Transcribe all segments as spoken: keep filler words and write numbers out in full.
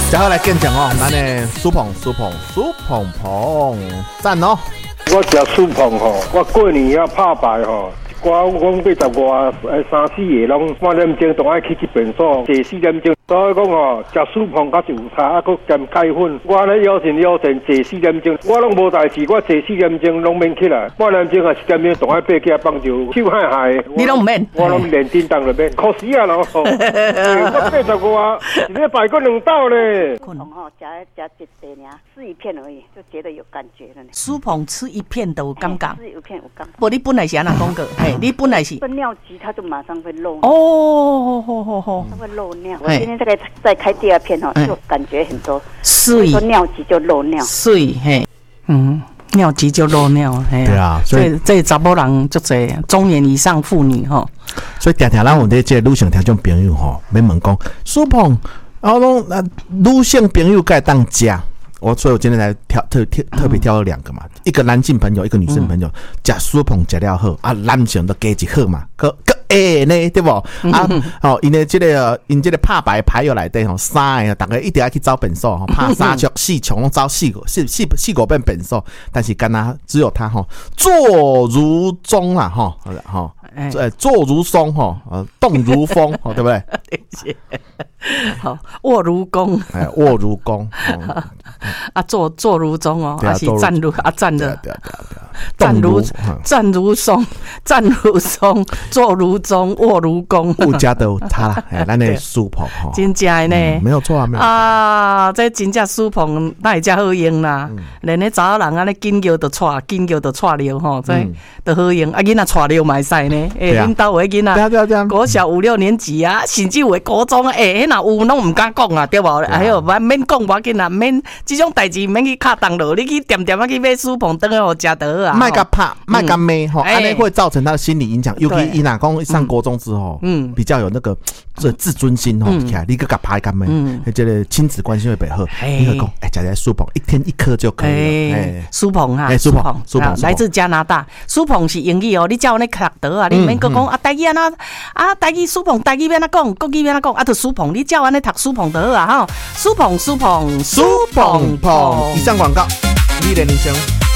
接下来见证哦，咱的苏鹏、苏鹏、苏鹏鹏，赞哦！ 我食苏鹏吼，我过年遐拍牌吼。我我八十外诶三四个拢半点钟都爱去去便所，坐四点钟。所以讲吼，食苏鹏较有差，啊，佮兼钙粉。我咧腰神腰神坐四点钟，我拢无代志，我坐四点钟拢免起来，半点钟啊四点钟都爱爬起来放酒，手海海。 你拢唔免？ 我拢连叮当就免，可惜啊咯！我八十外，一礼拜过两道咧。 苏鹏吼，食食一碟尔，吃一片而已，就觉得有感觉了呢。 苏鹏吃一片都有感觉， 吃一片有感觉。 不，你本来是安那讲过？嘿，你本来是分尿急，它就马上会漏。 哦，好好好， 它会漏尿。我今天再再开第二片哦，就感觉很多。 水说尿急就漏尿。 水嘿，嗯，尿急就漏尿，嘿。 对啊， 所以这查某人就这中年以上妇女哈。 所以常常咱有咧这女性听众朋友吼，免问讲苏鹏，然后拢那女性朋友该当食。我所以我今天来挑特特特别挑了两个嘛，一个男性朋友，一个女性朋友，食苏鹏食了好啊，男性都加一好嘛，个个会呢，对不？啊，哦，因为这个因这个拍牌牌友来底吼，三个大家一定要去找本数吼，拍三枪四枪拢找四个四四四个变本数，但是干那只有他吼，坐如钟啊，吼，吼。呃，坐如松哈，呃，动如风，哦，对不对？ 好，卧如弓， 哎，卧如弓， 啊，坐坐如钟哦，还是站如啊站的， 对啊对啊对啊， 站如站如松，站如松，坐如钟，卧如弓， 物价都差了，哎，咱的苏鹏哈， 真正呢， 没有错啊，没有啊，这真正苏鹏那会真好用啦，连那查某人安尼紧叫就带，紧叫就带了吼，这都好用，啊，囡仔带了嘛会使呢。诶，恁兜有囡仔，国小五六年级啊，甚至有高中诶，迄若有拢唔敢讲啊，对无？还有免讲无要紧啊，免即种代志免去卡动落，你去点点啊去买苏鹏等下食得啊。 卖甲拍，卖甲骂吼，安尼会造成他的心理影响。尤其伊若讲上国中之后，嗯，比较有那个这自尊心吼，起来你个甲拍甲骂，这个亲子关系会比较好。你会讲，哎，食食苏鹏，一天一颗就可以了。哎， 苏鹏哈， 苏鹏，苏鹏来自加拿大，苏鹏是英语哦，你叫那读得啊，你免个讲啊，台语安那啊，台语苏鹏，台语免那讲，国语免那讲，啊，就苏鹏，你叫安尼读苏鹏得啊哈，苏鹏，苏鹏， 苏鹏鹏。以上广告，你的人生。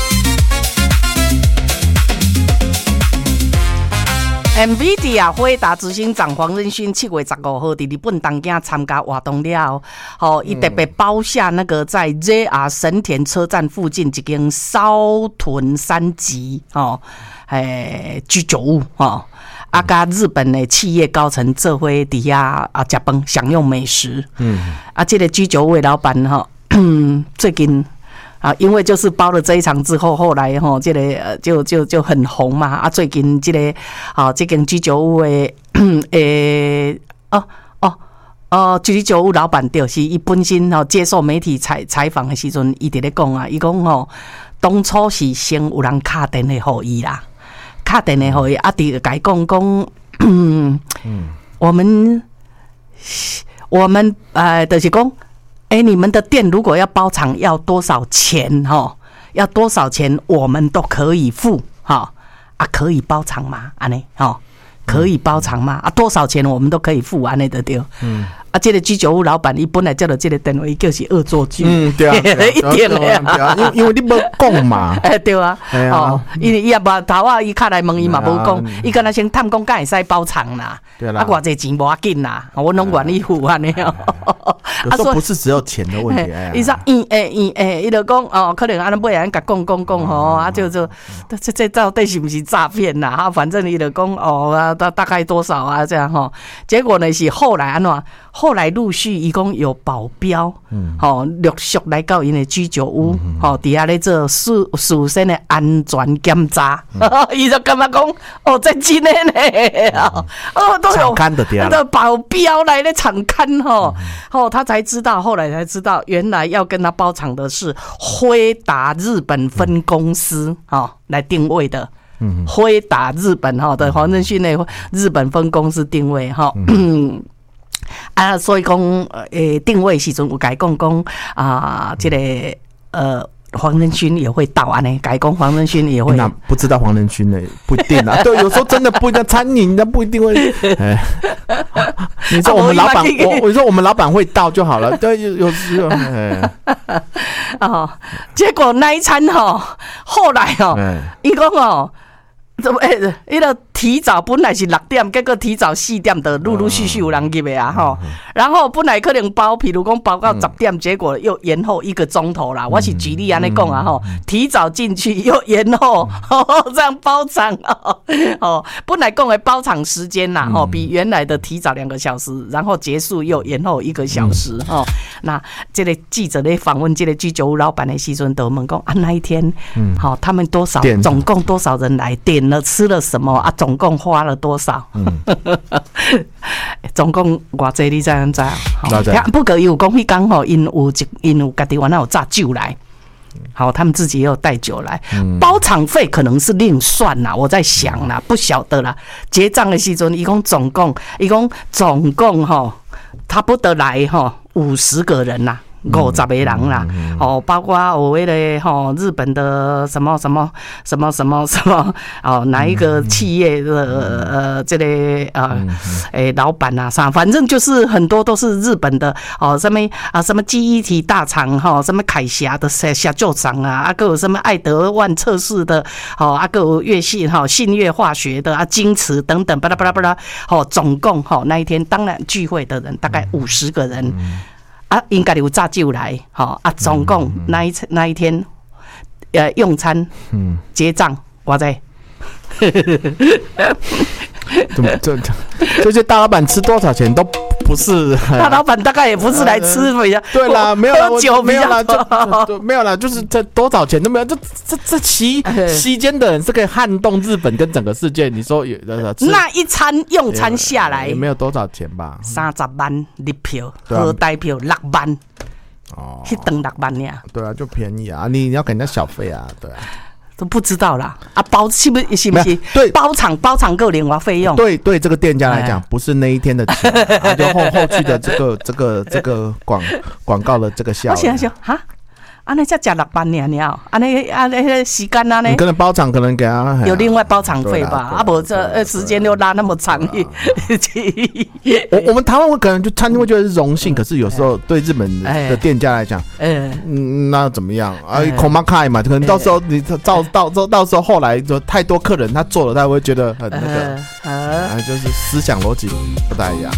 NVIDIA 辉达执行长黄仁勋七月十五号伫日本东京参加活动了，吼，伊特别包下那个在 J R 神田车站附近一间烧豚三吉，吼，诶，居酒屋，吼。啊，甲日本的企业高层做伙伫遐啊食饭享用美食。嗯，啊，这个居酒屋的老板哈，最近啊，因为就是包了这一场之后，后来哈，这个呃就就就很红嘛。啊，最近这个啊，这间居酒屋的诶哦哦哦，居酒屋老板就是伊本身吼接受媒体采采访的时阵，伊伫咧讲啊，伊讲吼，当初是先有人敲电话互伊啦。打电话给阿弟，改讲讲，嗯，我们我们呃，就是讲，哎、欸，你们的店如果要包场，要多少钱？哈，要多少钱，我们都可以付，哈啊，可以包场吗？安尼，哈，可以包场吗？啊，多少钱我们都可以付，安尼的对。嗯。啊，这个居酒屋老板，伊本来叫做这个电话，伊叫是恶作剧。 嗯，对啊， 一点嘞啊，因为因为你无讲嘛。 哎，对啊，哦，因为伊也无头啊，伊卡来问伊嘛无讲，伊敢若先探讲，敢会使包场啦。对啦。啊，偌济钱无要紧啦，我拢愿意付安尼哦。 有时候不是只有钱的问题。 伊说，嗯诶嗯诶，伊就讲哦，可能安尼尾人甲讲讲讲吼，啊就就这这到底是不是诈骗啦？啊，反正伊就讲哦啊，大大概多少啊这样吼。结果呢是后来安怎？后来陆续一共有保镖，嗯，吼陆续来到因的居酒屋，吼底下咧做事事先的安全检查，伊就感觉讲哦，这真的呢，哦都有的保镖来咧场勘吼，吼他才知道，后来才知道，原来要跟他包场的是辉达日本分公司，吼来定位的。嗯，辉达日本哈的黄仁勋的日本分公司定位哈。嗯啊，所以讲，诶、呃，定位时阵有甲伊讲讲啊，这个呃， 黄仁勋也会到啊呢，改工黄仁勋也会。 那不知道黄仁勋呢，不一定啊。对，有时候真的不一定，餐饮那不一定会。哎，你说我们老板，我我说我们老板会到就好了。对，有有时候。哎， 哦，结果那一餐哦，后来哦，伊讲哦。怎么诶？迄个提早本来是六点，结果提早四点的，陆陆续续有人入的啊吼。然后本来可能包，譬如讲包到十点，结果又延后一个钟头啦。我是举例安尼讲啊吼，提早进去又延后，这样包场哦。哦，本来讲的包场时间啦，哦，比原来的提早两个小时，然后结束又延后一个小时哦。那这个记者咧访问这个居酒屋老板的时阵，都问讲啊，那一天，好，他们多少，总共多少人来点？吃了什么啊？总共花了多少？嗯、总共偌济你知影知？不过有讲迄讲吼，因有一因有家己原来有炸酒来，好，他们自己也有带酒来，嗯、包场费可能是另算啦。我在想啦，不晓得啦。结账的时阵，一共总共一共总共吼，差不多来吼五十个人啦。五十个人啦，哦，包括有迄个吼日本的什么什么什么什么什么哦，哪一个企业的呃这个呃诶老板啊啥，反正就是很多都是日本的哦，什么啊什么记忆体大厂哈，什么凯霞的下下旧厂啊，啊，还有什么爱德万测试的，哦，啊，还有乐信哈信越化学的啊，京瓷等等，巴拉巴拉巴拉，哦，总共哈那一天当然聚会的人大概五十个人。啊，应该有炸酒来，好啊，总共那一那一天，呃，用餐，嗯，结账，我在， 怎么这这些大老板吃多少钱都不是， 大老板大概也不是来吃比较， 对啦，没有啦， 喝酒没有啦，就没有啦，就是这多少钱都没有，这这这期期间的人是可以撼动日本跟整个世界。你说有那一餐用餐下来也没有多少钱吧？ 三十万入票，喝代票六万， 哦， 一顿六万呀。 对啊，就便宜啊，你你要给人家小费啊，对啊。 都不知道啦啊，包是不是是不是？ 对， 包场包场够另外费用。 对对，这个店家来讲，不是那一天的钱，啊、就后后续的这个这个这个广广告的这个效益。 我想想哈。安尼才吃六万尔尔，安尼安尼时间安尼， 你可能包场可能给他有另外包场费吧，啊不这时间又拉那么长。 我我们台湾可能就餐厅会觉得是荣幸，可是有时候对日本的店家来讲，嗯，那怎么样啊？恐怕开嘛，可能到时候你到到到到时候后来就太多客人他做了，他会觉得很那个，啊，就是思想逻辑不太一样。